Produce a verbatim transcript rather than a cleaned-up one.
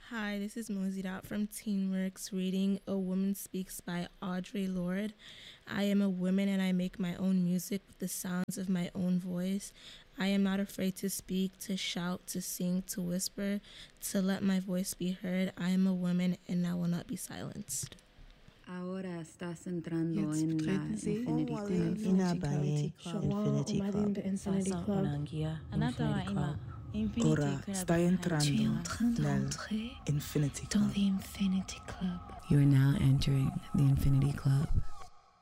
Hi, this is Mosey Dot from Teenworks reading A Woman Speaks by Audre Lorde. I am a woman and I make my own music with the sounds of my own voice. I am not afraid to speak, to shout, to sing, to whisper, to let my voice be heard. I am a woman and I will not be silenced. Ahora estás entrando Jetzt en la betreten Sie Infinity Club. Inabaye Infinity Club. Infinity Club. Ora stai entrando nel Infinity Club. Infinity Club. You are now entering the Infinity Club.